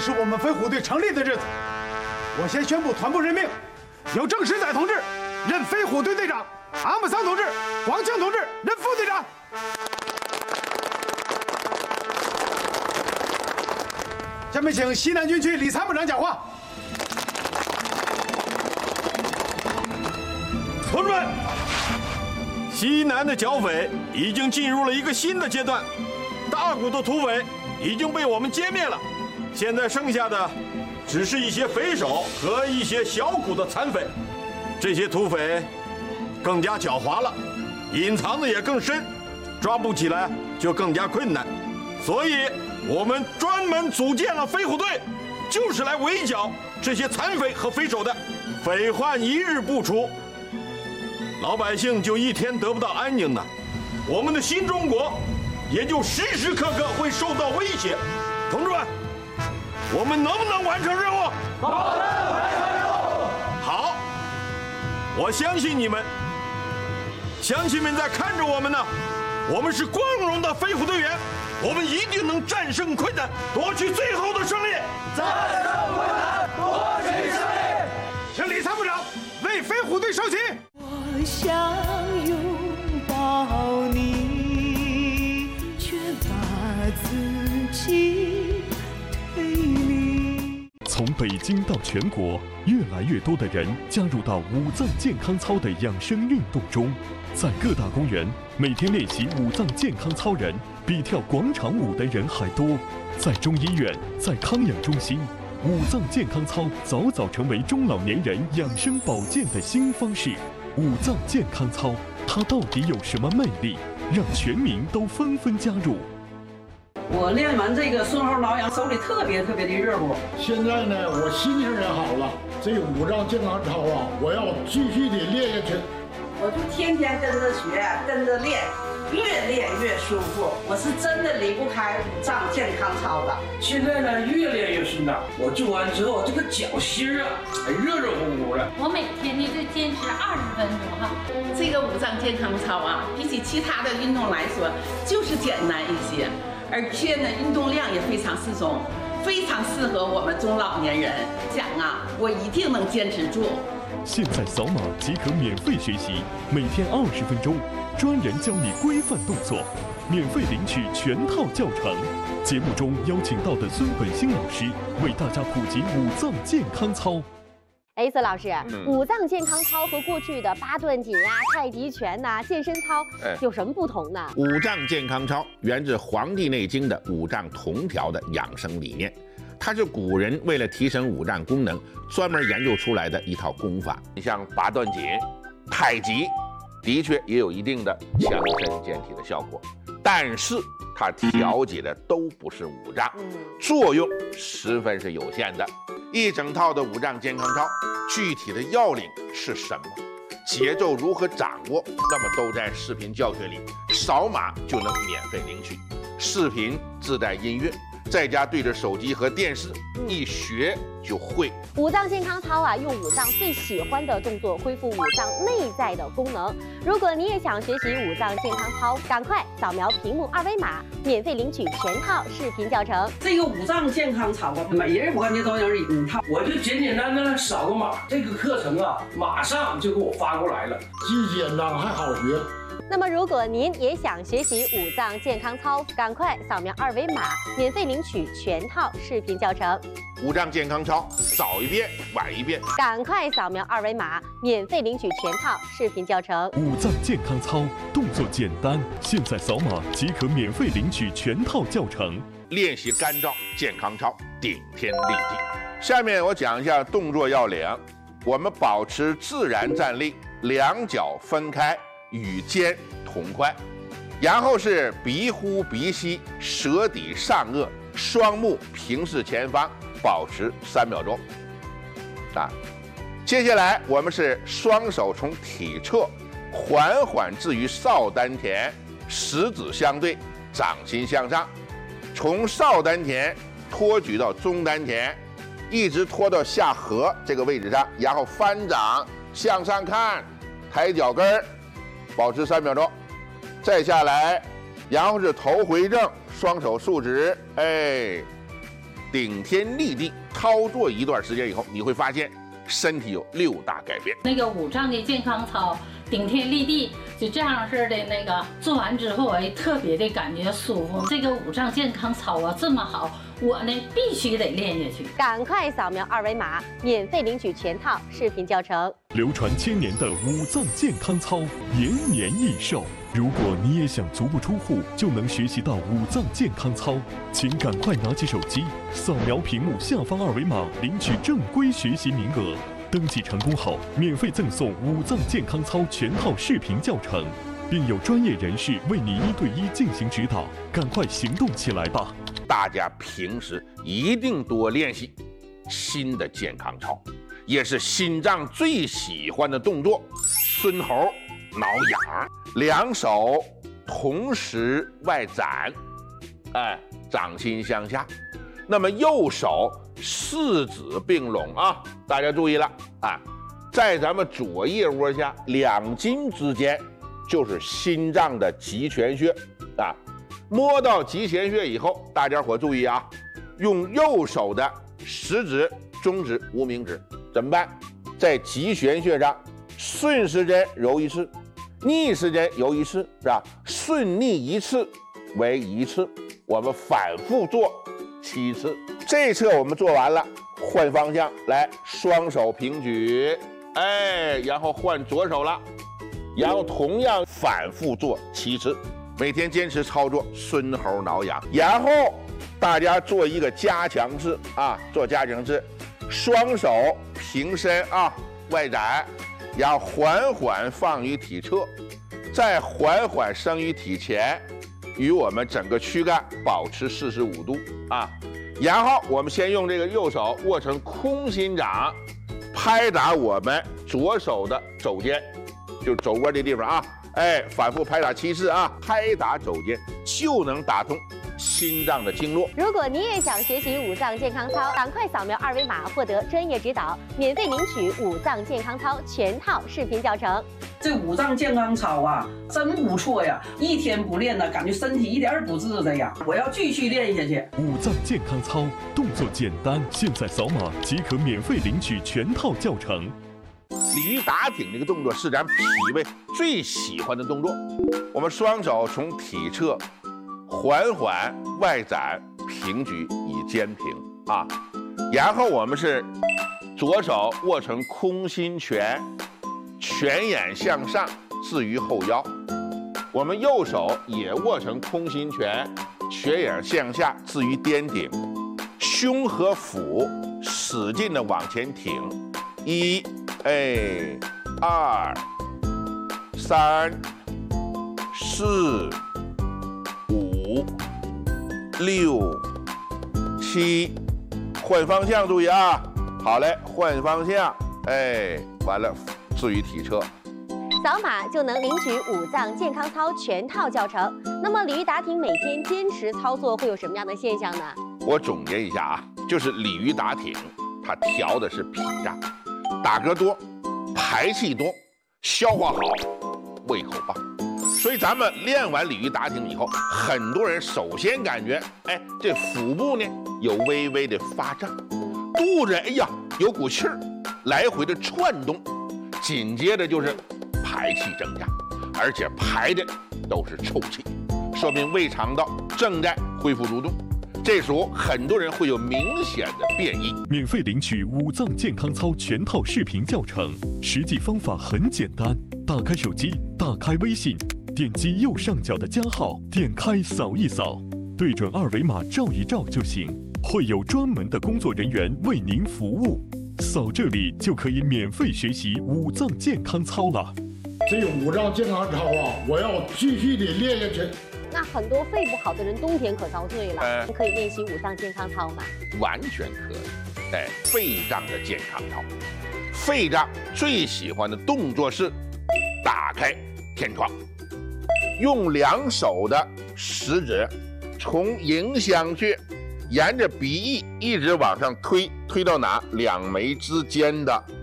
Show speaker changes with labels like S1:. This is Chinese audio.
S1: 是我们飞虎队成立的日子。我先宣布团部任命，由郑石载同志任飞虎队队长，阿姆桑同志、黄庆同志任副队长。下面请西南军区李参谋长讲话。
S2: 同志们，西南的剿匪已经进入了一个新的阶段，大股的土匪已经被我们歼灭了，现在剩下的只是一些匪首和一些小股的残匪。这些土匪更加狡猾了，隐藏的也更深，抓捕起来就更加困难。所以我们专门组建了飞虎队，就是来围剿这些残匪和匪首的。匪患一日不除，老百姓就一天得不到安宁呢，我们的新中国也就时时刻刻会受到威胁。同志们，我们能不能完成任务？
S3: 好的，完成任务。
S2: 好，我相信你们，乡亲们在看着我们呢。我们是光荣的飞虎队员，我们一定能战胜困难，夺取最后的胜利。
S3: 战胜困难，夺取胜利。
S1: 请李参谋长为飞虎队授旗。
S4: 我想拥抱你，却把自己推离。
S5: 从北京到全国，越来越多的人加入到武藏健康操的养生运动中。在各大公园，每天练习武藏健康操人比跳广场舞的人还多。在中医院，在康养中心，武藏健康操早早成为中老年人养生保健的新方式。武藏健康操，它到底有什么魅力，让全民都纷纷加入？
S6: 我练完这个顺后挠痒，手里特别的热乎。
S7: 现在呢，我心情也好了。这个武藏健康操啊，我要继续的练下去。
S6: 我就天天跟着学，跟着练，越练越舒服。我是真的离不开武藏健康操的。
S3: 现在呢，越练越顺当。我做完之后，这个脚心啊，还热乎乎的。
S8: 我每天呢就坚持20分钟哈。
S9: 这个武藏健康操啊，比起其他的运动来说，就是简单一些，而且呢，运动量也非常适中，非常适合我们中老年人。讲啊，我一定能坚持住。
S5: 现在扫码即可免费学习，每天20分钟，专人教你规范动作，免费领取全套教程。节目中邀请到的孙本兴老师为大家普及武藏健康操。
S10: 孙老师，武藏健康操和过去的八段锦啊、太极拳呐、健身操有什么不同呢？
S11: 武藏健康操源自《黄帝内经》的五脏同调的养生理念。它是古人为了提升五脏功能专门研究出来的一套功法。你像八段锦、太极，的确也有一定的强身健体的效果，但是它调节的都不是五脏，作用十分是有限的。一整套的武藏健康操，具体的要领是什么，节奏如何掌握，那么都在视频教学里，扫码就能免费领取。视频自带音乐，在家对着手机和电视，一学就会。
S10: 武藏健康操啊，用武藏最喜欢的动作恢复武藏内在的功能。如果你也想学习武藏健康操，赶快扫描屏幕2维码，免费领取全套视频教程。
S6: 这个武藏健康操啊，每人我感觉都有一套。
S3: 我就简单的扫个码，这个课程啊，马上就给我发过来了，
S7: 既简单还好学。
S10: 那么，如果您也想学习武藏健康操，赶快扫描2维码，免费领取全套视频教程。
S11: 武藏健康操，早一遍晚一遍，
S10: 赶快扫描2维码，免费领取全套视频教程。
S5: 武藏健康操动作简单，现在扫码即可免费领取全套教程。
S11: 练习干燥健康操，顶天立地。下面我讲一下动作要领，我们保持自然站立，两脚分开。与肩同宽，然后是鼻呼鼻吸，舌抵上颚，双目平视前方，保持3秒钟。接下来我们是双手从体侧缓缓置于少丹田，食指相对，掌心向上，从少丹田托举到中丹田，一直拖到下颌这个位置上，然后翻掌向上看，抬脚跟儿。保持3秒钟，再下来，然后是头回正，双手竖直， 顶天立地操作一段时间以后，你会发现身体有6大改变。
S8: 那个五脏的健康操，顶天立地，就这样式的那个做完之后，哎，特别的感觉舒服。这个五脏健康操啊，这么好，我呢必须得练下去。
S10: 赶快扫描2维码，免费领取全套视频教程。
S5: 流传1000年的五脏健康操，延年益寿。如果你也想足不出户就能学习到五脏健康操，请赶快拿起手机，扫描屏幕下方2维码，领取正规学习名额。登记成功后，免费赠送五脏健康操全套视频教程，并有专业人士为你1对1进行指导。赶快行动起来吧！
S11: 大家平时一定多练习新的健康操，也是心脏最喜欢的动作——孙猴挠痒。2手同时外展，掌心向下。那么右手4指并拢啊，大家注意了啊，在咱们左腋窝下2筋之间就是心脏的极泉穴啊。摸到极泉穴以后，大家伙注意啊，用右手的食指、中指、无名指怎么办？在极泉穴上顺时针揉1次，逆时针揉1次，是吧？顺逆1次为1次，我们反复做7次。这一侧我们做完了，换方向来，双手平举，然后换左手了，然后同样反复做7次，每天坚持操作孙猴挠痒。然后大家做一个加强式啊，做加强式，双手平伸啊，外展，然后缓缓放于体侧，再缓缓升于体前，与我们整个躯干保持45度啊。然后我们先用这个右手握成空心掌，拍打我们左手的肘尖，就肘窝这地方啊，反复拍打7次啊，拍打肘尖就能打通心脏的经络。
S10: 如果你也想学习五脏健康操，赶快扫描2维码，获得专业指导，免费领取五脏健康操全套视频教程。
S6: 这五脏健康操啊，真不错呀！一天不练呢，感觉身体一点不自在呀。我要继续练下去。
S5: 五脏健康操动作简单，现在扫码即可免费领取全套教程。
S11: 鲤鱼打挺这个动作是咱脾胃最喜欢的动作。我们双手从体侧缓缓外展平举以肩平啊，然后我们是左手握成空心拳，拳眼向上置于后腰，我们右手也握成空心拳，拳眼向下置于颠顶，胸和腹使劲的往前挺，1、2、3、4、5、6、7，换方向注意啊！好嘞，换方向，完了，置于体侧。
S10: 扫码就能领取五脏健康操全套教程。那么鲤鱼打挺每天坚持操作会有什么样的现象呢？
S11: 我总结一下啊，就是鲤鱼打挺，它调的是脾脏，打嗝多，排气多，消化好，胃口棒。所以咱们练完鲤鱼打挺以后，很多人首先感觉，这腹部呢有微微的发胀，肚子有股气儿，来回的窜动，紧接着就是排气增加，而且排的都是臭气，说明胃肠道正在恢复蠕动。这时候很多人会有明显的变异。
S5: 免费领取五脏健康操全套视频教程，实际方法很简单，打开手机，打开微信，点击右上角的加号，点开扫一扫，对准2维码照一照就行，会有专门的工作人员为您服务。扫这里就可以免费学习五脏健康操了。
S7: 这个五脏健康操啊，我要继续的练下去。
S10: 那很多肺不好的人冬天可遭罪了，可以练习五脏健康操吗？
S11: 完全可以。肺脏的健康操，肺脏最喜欢的动作是打开天窗，用2手的食指从迎香穴沿着鼻翼一直往上推，推到哪？2眉之间的